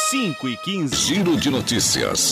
5h15. Giro de notícias.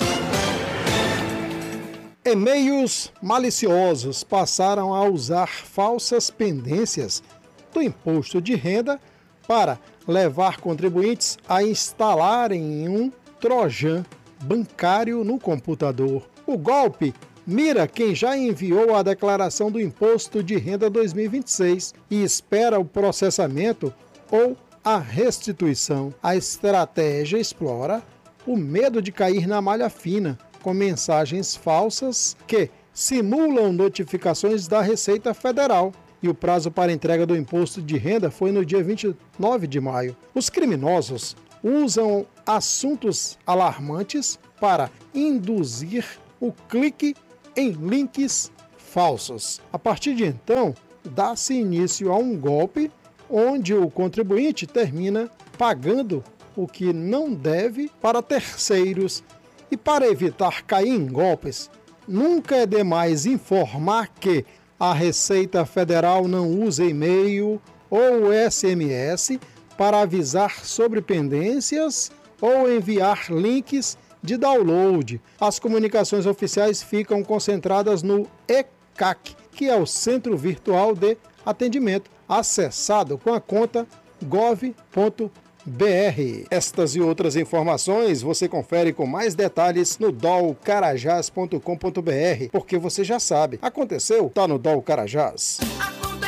E-mails maliciosos passaram a usar falsas pendências do imposto de renda para levar contribuintes a instalarem um trojan bancário no computador. O golpe mira quem já enviou a declaração do Imposto de Renda 2026 e espera o processamento ou a restituição. A estratégia explora o medo de cair na malha fina, com mensagens falsas que simulam notificações da Receita Federal. E o prazo para entrega do Imposto de Renda foi no dia 29 de maio. Os criminosos usam assuntos alarmantes para induzir o clique em links falsos. A partir de então, dá-se início a um golpe onde o contribuinte termina pagando o que não deve para terceiros. E para evitar cair em golpes, nunca é demais informar que a Receita Federal não usa e-mail ou SMS para avisar sobre pendências ou enviar links de download. As comunicações oficiais ficam concentradas no ECAC, que é o Centro Virtual de Atendimento, acessado com a conta gov.br. Estas e outras informações você confere com mais detalhes no dolcarajás.com.br, porque você já sabe, aconteceu, tá no Dol Carajás.